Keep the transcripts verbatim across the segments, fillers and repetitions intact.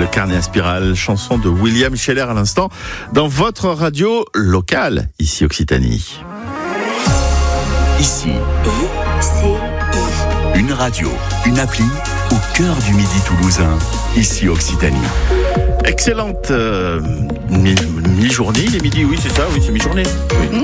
Carnet à spirale, chanson de William Scheller à l'instant, dans votre radio locale, ici Occitanie. Ici, I C I. Une radio, une appli au cœur du Midi toulousain, ici Occitanie. Excellente euh, mi- mi-journée, il est midi, oui c'est ça, oui c'est mi-journée. Oui. Mmh.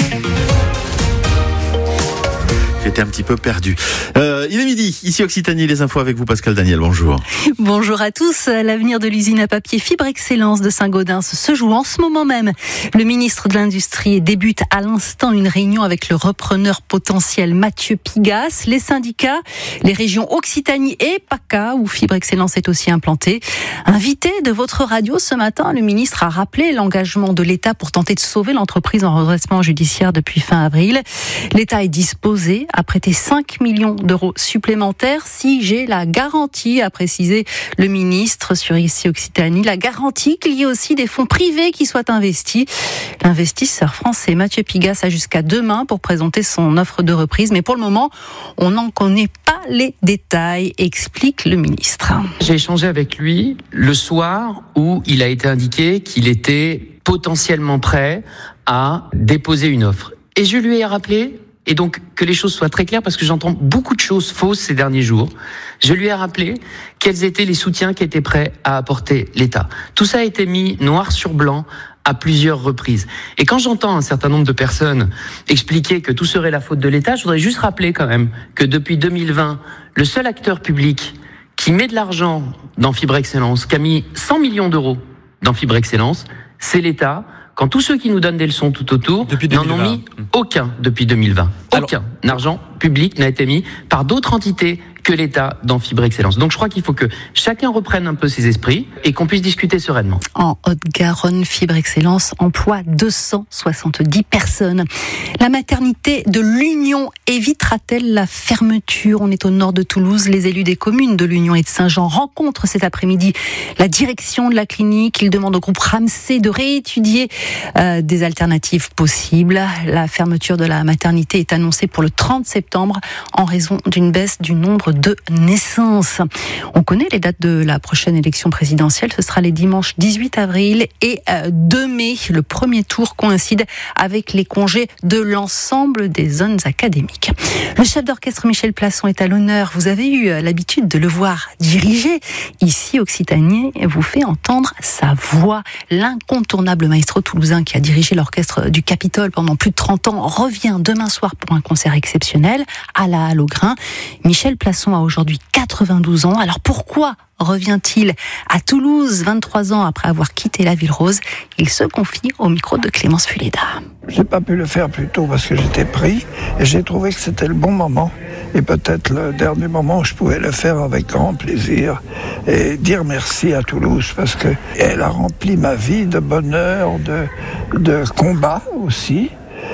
J'étais un petit peu perdu. Euh, il est midi, ici Occitanie, les infos avec vous Pascal Daniel, bonjour. Bonjour à tous. L'avenir de l'usine à papier Fibre Excellence de Saint-Gaudens se joue en ce moment même. Le ministre de l'Industrie débute à l'instant une réunion avec le repreneur potentiel Mathieu Pigasse, les syndicats, les régions Occitanie et PACA où Fibre Excellence est aussi implantée. Invité de votre radio ce matin, le ministre a rappelé l'engagement de l'État pour tenter de sauver l'entreprise en redressement judiciaire depuis fin avril. L'État est disposé à prêter cinq millions d'euros supplémentaires si j'ai la garantie, a précisé le ministre sur ici Occitanie, la garantie qu'il y ait aussi des fonds privés qui soient investis. L'investisseur français Mathieu Pigasse a jusqu'à demain pour présenter son offre de reprise, mais pour le moment, on n'en connaît pas les détails, explique le ministre. J'ai échangé avec lui le soir où il a été indiqué qu'il était potentiellement prêt à déposer une offre. Et je lui ai rappelé, et donc que les choses soient très claires parce que j'entends beaucoup de choses fausses ces derniers jours, je lui ai rappelé quels étaient les soutiens qui étaient prêts à apporter l'État. Tout ça a été mis noir sur blanc à plusieurs reprises. Et quand j'entends un certain nombre de personnes expliquer que tout serait la faute de l'État, je voudrais juste rappeler quand même que depuis deux mille vingt, le seul acteur public qui met de l'argent dans Fibre Excellence, qui a mis cent millions d'euros dans Fibre Excellence, c'est l'État, quand tous ceux qui nous donnent des leçons tout autour n'en ont mis aucun depuis deux mille vingt. Aucun Alors, argent public n'a été mis par d'autres entités que l'État dans Fibre Excellence. Donc je crois qu'il faut que chacun reprenne un peu ses esprits et qu'on puisse discuter sereinement. En Haute-Garonne, Fibre Excellence emploie deux cent soixante-dix personnes. La maternité de l'Union évitera-t-elle la fermeture ? On est au nord de Toulouse. Les élus des communes de l'Union et de Saint-Jean rencontrent cet après-midi la direction de la clinique. Ils demandent au groupe Ramsay de réétudier euh, des alternatives possibles. La fermeture de la maternité est annoncée pour le trente septembre en raison d'une baisse du nombre de naissances. On connaît les dates de la prochaine élection présidentielle. Ce sera les dimanches dix-huit avril et deux mai. Le premier tour coïncide avec les congés de l'ensemble des zones académiques. Le chef d'orchestre Michel Plasson est à l'honneur. Vous avez eu l'habitude de le voir diriger. Ici, Occitanie vous fait entendre sa voix. L'incontournable maestro toulousain qui a dirigé l'orchestre du Capitole pendant plus de trente ans revient demain soir pour un concert exceptionnel à la Halle au Grain. Michel Plasson a aujourd'hui quatre-vingt-douze ans. Alors pourquoi revient-il à Toulouse vingt-trois ans après avoir quitté la Ville Rose ? Il se confie au micro de Clémence Fuleda. J'ai pas pu le faire plus tôt parce que j'étais pris et j'ai trouvé que c'était le bon moment et peut-être le dernier moment où je pouvais le faire avec grand plaisir et dire merci à Toulouse parce que elle a rempli ma vie de bonheur, de, de combat aussi,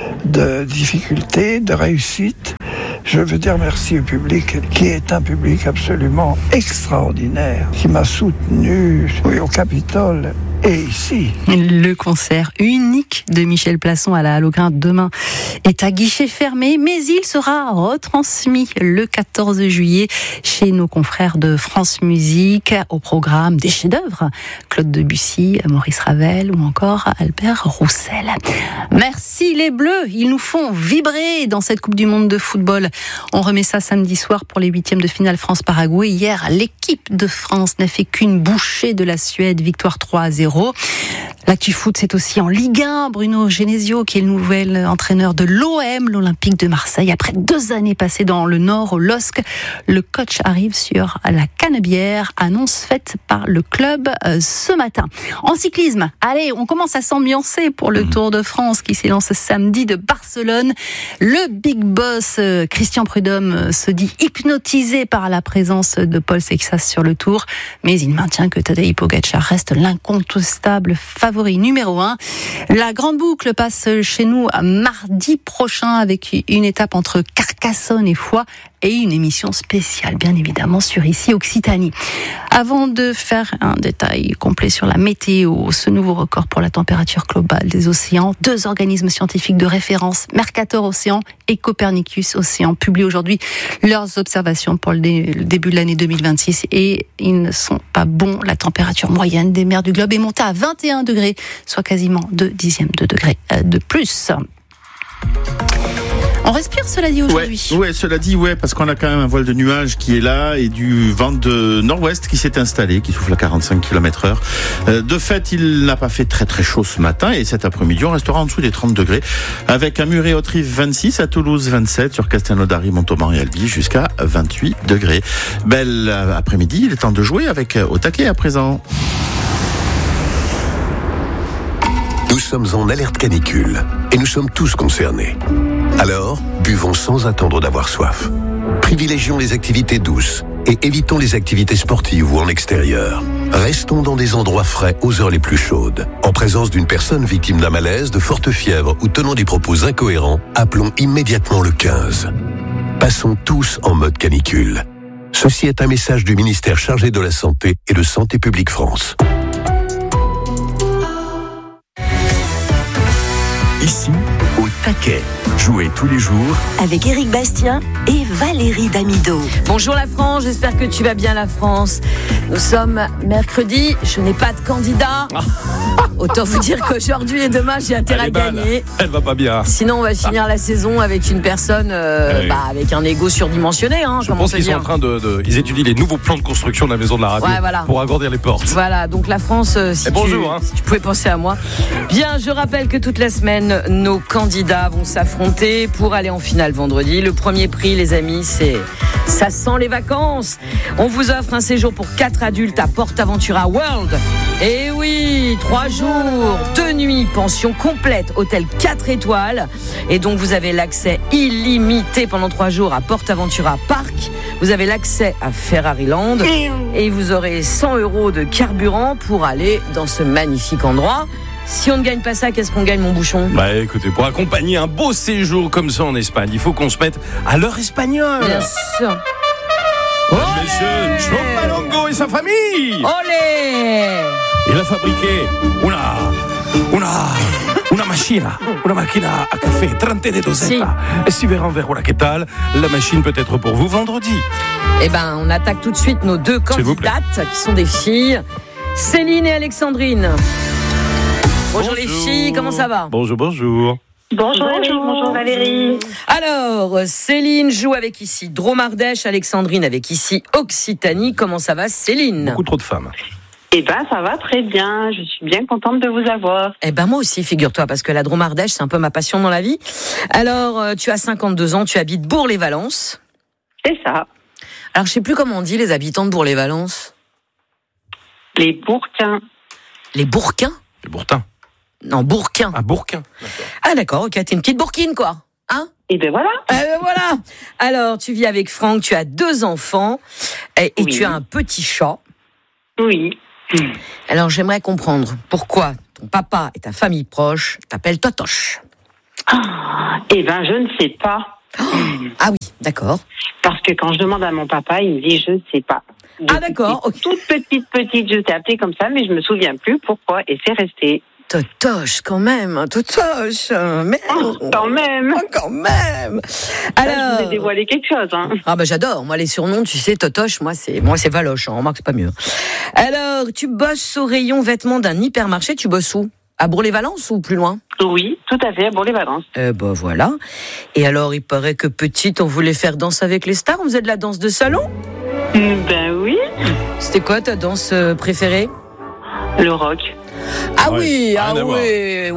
de difficultés, de réussite. Je veux dire merci au public, qui est un public absolument extraordinaire, qui m'a soutenu oui, au Capitole et ici. Le concert unique de Michel Plasson à la Halle au Grain demain est à guichet fermé, mais il sera retransmis le quatorze juillet chez nos confrères de France Musique, au programme des chefs-d'œuvre, Claude Debussy, Maurice Ravel ou encore Albert Roussel. Merci les Bleus, ils nous font vibrer dans cette Coupe du Monde de football. On remet ça samedi soir pour les huitièmes de finale France-Paraguay. Hier, l'équipe de France n'a fait qu'une bouchée de la Suède, victoire trois à zéro. L'actu foot, c'est aussi en Ligue un. Bruno Genesio, qui est le nouvel entraîneur de l'O M, l'Olympique de Marseille. Après deux années passées dans le Nord, au L O S C, le coach arrive sur la Canebière, annonce faite par le club euh, ce matin. En cyclisme, allez, on commence à s'ambiancer pour le Tour de France qui s'élance samedi de Barcelone. Le big boss euh, Christian Prudhomme euh, se dit hypnotisé par la présence de Paul Seixas sur le Tour, mais il maintient que Tadej Pogačar reste l'incontestable favori numéro un. La grande boucle passe chez nous mardi prochain avec une étape entre Carcassonne et Foix. et une émission spéciale, bien évidemment, sur Ici Occitanie. Avant de faire un détail complet sur la météo, ce nouveau record pour la température globale des océans, deux organismes scientifiques de référence, Mercator Océan et Copernicus Océan, publient aujourd'hui leurs observations pour le, dé- le début de l'année deux mille vingt-six et ils ne sont pas bons. La température moyenne des mers du globe est montée à vingt et un degrés, soit quasiment deux dixièmes de degrés de plus. On respire, cela dit, aujourd'hui. Ouais, ouais, cela dit, ouais, parce qu'on a quand même un voile de nuages qui est là et du vent de nord-ouest qui s'est installé, qui souffle à quarante-cinq kilomètres heure. Euh, de fait, il n'a pas fait très très chaud ce matin et cet après-midi, on restera en dessous des trente degrés avec à Muret-Autrive vingt-six, à Toulouse vingt-sept, sur Castelnaudary, Montauban et Albi jusqu'à vingt-huit degrés. Belle après-midi, il est temps de jouer avec Au taquet à présent. Nous sommes en alerte canicule et nous sommes tous concernés. Alors, buvons sans attendre d'avoir soif. Privilégions les activités douces et évitons les activités sportives ou en extérieur. Restons dans des endroits frais aux heures les plus chaudes. En présence d'une personne victime d'un malaise, de forte fièvre ou tenant des propos incohérents, appelons immédiatement le quinze. Passons tous en mode canicule. Ceci est un message du ministère chargé de la Santé et de Santé publique France. Ici, au taquet. Jouez tous les jours Avec Éric Bastien et Valérie Damido. Bonjour la France, j'espère que tu vas bien la France. Nous sommes mercredi, je n'ai pas de candidat. Autant vous dire qu'aujourd'hui et demain j'ai intérêt à gagner. Elle va pas bien. Sinon on va finir la saison avec une personne euh, oui. bah, avec un ego surdimensionné. Hein, je pense qu'ils dire. sont en train de, de... Ils étudient les nouveaux plans de construction de la maison de la radio ouais, voilà. pour agrandir les portes. Voilà, donc la France, euh, si, tu, bonjour, hein. si tu pouvais penser à moi. Bien, je rappelle que toute la semaine, nos candidats vont s'affronter pour aller en finale vendredi. Le premier prix, les amis, c'est ça sent les vacances. On vous offre un séjour pour quatre adultes à PortAventura World. Et oui, trois jours, deux nuits, pension complète, hôtel quatre étoiles. Et donc vous avez l'accès illimité pendant trois jours à PortAventura Park. Vous avez l'accès à Ferrari Land et vous aurez cent euros de carburant pour aller dans ce magnifique endroit. Si on ne gagne pas ça, qu'est-ce qu'on gagne, mon bouchon ? Bah écoutez, pour accompagner un beau séjour comme ça en Espagne, il faut qu'on se mette à l'heure espagnole. Bien sûr. Monsieur John Malongo et sa famille. Olé ! Il a fabriqué una, una, una machina, una machina à café, trente de dosetta. Et si verrons vers voilà, qu'est-ce que la machine peut être pour vous vendredi. Eh ben, on attaque tout de suite nos deux candidates qui sont des filles, Céline et Alexandrine. Bonjour, bonjour les filles, comment ça va ? Bonjour, bonjour. Bonjour, bonjour. bonjour Valérie. Alors, Céline joue avec ici Dromardèche, Alexandrine avec ici Occitanie. Comment ça va, Céline ? Beaucoup trop de femmes. Eh ben, ça va très bien. Je suis bien contente de vous avoir. Eh ben, moi aussi, figure-toi, parce que la Dromardèche, c'est un peu ma passion dans la vie. Alors, euh, tu as cinquante-deux ans, tu habites Bourg-les-Valences. C'est ça. Alors, je sais plus comment on dit les habitants de Bourg-les-Valences. Les Bourquins. Les Bourquins ? Les Bourquins. Non, Bourquin. Ah, Bourquin. D'accord. Ah, d'accord, ok, t'es une petite Bourquine, quoi. Hein ? Et ben voilà. Eh ben voilà. Alors, tu vis avec Franck, tu as deux enfants et, et oui. tu as un petit chat. Oui. Alors, j'aimerais comprendre pourquoi ton papa et ta famille proche t'appellent Totoche. Ah, eh ben, je ne sais pas. Oh. Ah oui, d'accord. Parce que quand je demande à mon papa, il me dit je ne sais pas. Depuis ah d'accord. Okay. Toute petite, petite, je t'ai appelée comme ça, mais je me souviens plus pourquoi, et c'est resté. Totoche, quand même, Totoche, mais oh, quand même, oh, quand même. Alors, là, je vous ai dévoilé quelque chose. Hein. Ah bah j'adore. Moi les surnoms, tu sais, Totoche, moi c'est, moi c'est Valoche. Hein, remarque c'est pas mieux. Alors, tu bosses au rayon vêtements d'un hypermarché. Tu bosses où ? À Bourg-les-Valences ou plus loin ? Oui, tout à fait, à Bourg-les-Valences. Eh ben voilà. Et alors, il paraît que petite, on voulait faire danse avec les stars. On faisait de la danse de salon ? Ben oui. C'était quoi ta danse préférée ? Le rock. Ah ouais, oui, ah oui.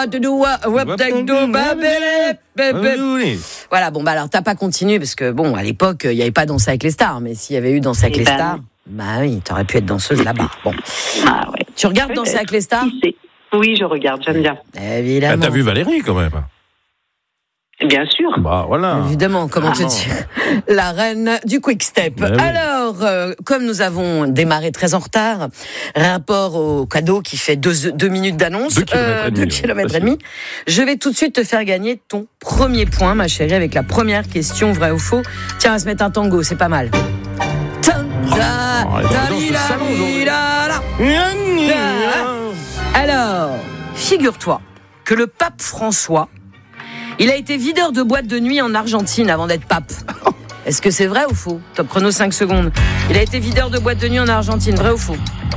Voilà, bon, bah alors t'as pas continué parce que bon, à l'époque, il n'y avait pas Danse avec les stars, mais s'il y avait eu Danse avec Et les ben... stars, bah oui, t'aurais pu être danseuse là-bas. Bon. Ah ouais. Tu regardes Danse avec les stars ? Oui, je regarde, j'aime bien. Évidemment. Ah, t'as vu Valérie quand même ? Bien sûr. Bah voilà. Évidemment, comment te dire, la reine du quick step. Ben oui. Alors, euh, comme nous avons démarré très en retard, rapport au cadeau qui fait deux, deux minutes d'annonce, Deux kilomètres et demi, deux kilomètres et facile. demi, je vais tout de suite te faire gagner ton premier point, ma chérie, avec la première question, vrai ou faux. Tiens, on va se mettre un tango, c'est pas mal. Tan, da, Oh, da, dans li, ce la, salon, li, aujourd'hui. la, la. Alors, figure-toi que le pape François, il a été videur de boîte de nuit en Argentine avant d'être pape. Est-ce que c'est vrai ou faux? Top chrono cinq secondes. Il a été videur de boîte de nuit en Argentine, vrai ou faux?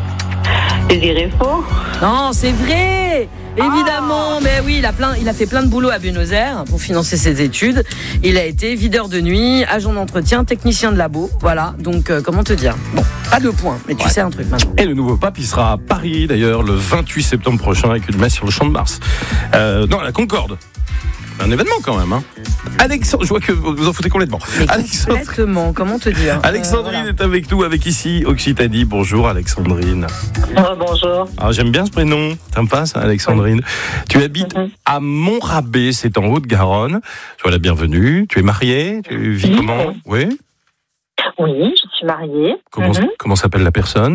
Je dirais faux. Non, c'est vrai. Évidemment, mais oui, il a plein, il a fait plein de boulot à Buenos Aires pour financer ses études. Il a été videur de nuit, agent d'entretien, technicien de labo. Voilà, donc euh, comment te dire? Bon, pas de points, mais tu Ouais. sais un truc maintenant. Et le nouveau pape, il sera à Paris d'ailleurs le vingt-huit septembre prochain avec une messe sur le Champ de Mars. Euh, non, à la Concorde. Un événement quand même. Hein. Alexandre, je vois que vous en foutez complètement. Mais Alexandre... complètement, comment te dire? Alexandrine Euh, voilà. est avec nous, avec ici Occitanie. Bonjour Alexandrine. Oh, bonjour. Alors j'aime bien ce prénom, sympa ça Alexandrine. Oui. Tu habites Mhm. à Montrabé, c'est en Haute-Garonne. Sois la bienvenue. Tu es mariée, tu vis Oui. comment? Oui. Oui, je suis mariée. Comment, Mhm. comment s'appelle la personne?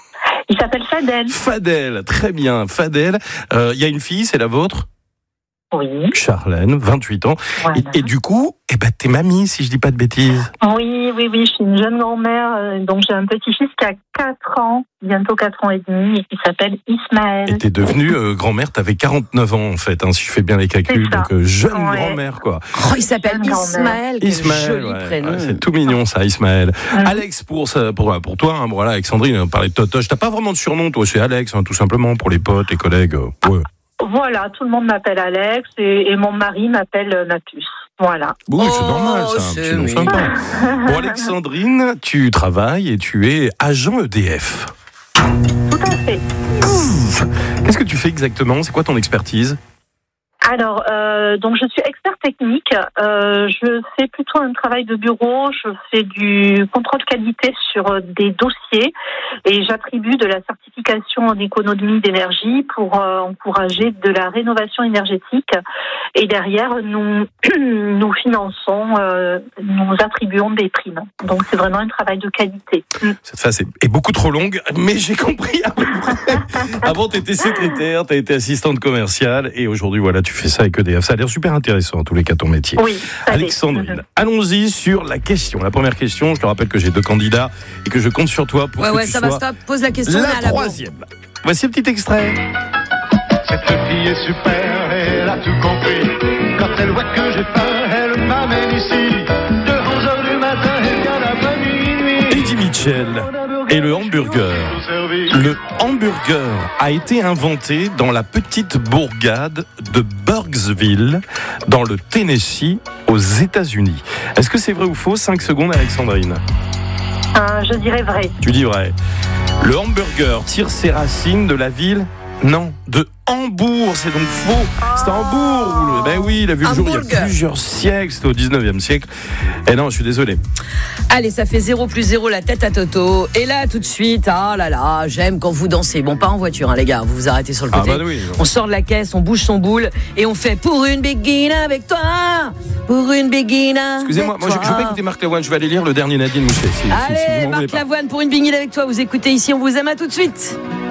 Il s'appelle Fadel. Fadel, très bien. Fadel, il euh, y a une fille, c'est la vôtre? Oui. Charlène, vingt-huit ans. Voilà. Et, et du coup, eh ben, t'es mamie, si je dis pas de bêtises. Oui, oui, oui, je suis une jeune grand-mère, euh, donc j'ai un petit-fils qui a quatre ans, bientôt quatre ans et demi, et qui s'appelle Ismaël. Et t'es devenue euh, grand-mère, t'avais quarante-neuf ans en fait, hein, si je fais bien les calculs. C'est ça. Donc euh, jeune Ouais. grand-mère quoi. Oh, il s'appelle Jeune grand-mère. Ismaël, quel Ismaël, joli ouais, prénom. ouais, c'est tout mignon ça, Ismaël. Mhm. Alex, pour, ça, pour, pour toi, hein, voilà, Alexandrine, on parlait de Totoche. T'as pas vraiment de surnom, toi, c'est Alex, hein, tout simplement, pour les potes, les collègues. euh, ouais. Voilà, tout le monde m'appelle Alex, et, et mon mari m'appelle euh, Natus. Voilà. Oui, c'est Oh, normal, c'est un c'est petit nom mignon. sympa. Bon, Alexandrine, tu travailles et tu es agent E D F. Tout à fait. Qu'est-ce que tu fais exactement? C'est quoi ton expertise? Alors, euh, donc je suis expert technique. Euh, je fais plutôt un travail de bureau. Je fais du contrôle qualité sur euh, des dossiers et j'attribue de la certification en économie d'énergie pour euh, encourager de la rénovation énergétique. Et derrière, nous nous finançons, euh, nous attribuons des primes. Donc c'est vraiment un travail de qualité. Cette phase est, est beaucoup trop longue, mais j'ai compris à peu près. Avant, tu étais secrétaire, tu as été assistante commerciale et aujourd'hui, voilà, tu fais ça avec E D F. Ça a l'air super intéressant, en tous les cas, ton métier. Oui. ça l'est. Alexandrine, Mhm. allons-y sur la question. La première question, je te rappelle que j'ai deux candidats et que je compte sur toi pour Ouais, que ouais, tu ça sois va, stop. Pose la question. on est la à la bourre. troisième. Voici un petit extrait. Cette fille est super, elle a tout compris. Quand elle voit que j'ai faim, elle m'amène ici. De onze heures du matin jusqu'à l'après-midi minuit. Eddie Mitchell et le hamburger. Le hamburger a été inventé dans la petite bourgade de Burksville, dans le Tennessee, aux États-Unis. Est-ce que c'est vrai ou faux? cinq secondes, Alexandrine. Euh, je dirais vrai. Tu dis vrai. Le hamburger tire ses racines de la ville? Non, de Hambourg, c'est donc faux. C'était Hambourg. Ben oui, il a vu le jour il y a Hamburger. plusieurs siècles, c'était au dix-neuvième siècle. Et non, je suis désolé. Allez, ça fait zéro plus zéro la tête à Toto. Et là, tout de suite, ah là là, j'aime quand vous dansez. Bon, pas en voiture, hein, les gars, vous vous arrêtez sur le Ah côté. bah oui. On sort de la caisse, on bouge son boule et on fait pour une begin avec toi. Pour une begin avec Excusez-moi, moi je, je vais pas écouter Marc Lavoine, je vais aller lire le dernier Nadine Mousset. Si, si- si vous Allez, m'en voulez Marc pas. Lavoine pour une biguine avec toi. Vous écoutez ici, on vous aime, à tout de suite.